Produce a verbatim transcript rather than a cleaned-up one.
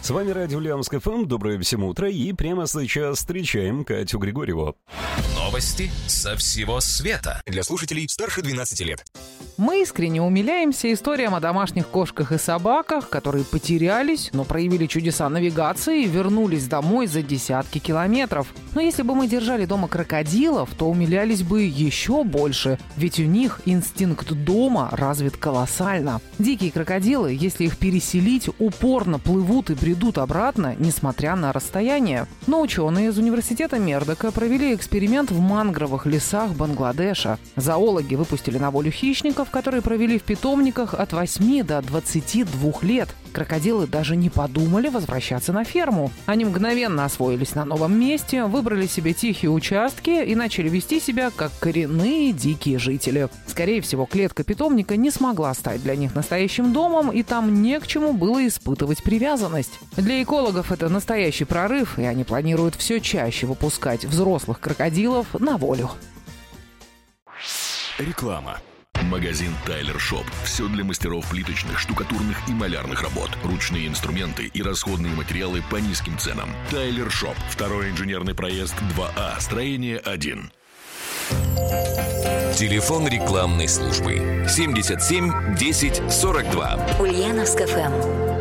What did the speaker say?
С вами Радио Ульяновск эф эм. Доброе всем утро. И прямо сейчас встречаем Катю Григорьеву. Новости со всего света. Для слушателей старше двенадцати лет. Мы искренне умиляемся историям о домашних кошках и собаках, которые потерялись, но проявили чудеса навигации и вернулись домой за десятки километров. Но если бы мы держали дома крокодилов, то умилялись бы еще больше, ведь у них инстинкт дома развит колоссально. Дикие крокодилы, если их переселить, упорно плывут и бредут обратно, несмотря на расстояние. Но ученые из университета Мердока провели эксперимент в мангровых лесах Бангладеша. Зоологи выпустили на волю хищников, которые провели в питомниках от восьми до двадцати двух лет. Крокодилы даже не подумали возвращаться на ферму. Они мгновенно освоились на новом месте, выбрали себе тихие участки и начали вести себя как коренные дикие жители. Скорее всего, клетка питомника не смогла стать для них настоящим домом, и там не к чему было испытывать привязанность. Для экологов это настоящий прорыв, и они планируют все чаще выпускать взрослых крокодилов на волю. Реклама. Магазин Тайлер Шоп. Все для мастеров плиточных, штукатурных и малярных работ. Ручные инструменты и расходные материалы по низким ценам. Тайлер Шоп. Второй инженерный проезд два А. Строение один. Телефон рекламной службы семьдесят семь десять сорок два. Ульяновск эф эм.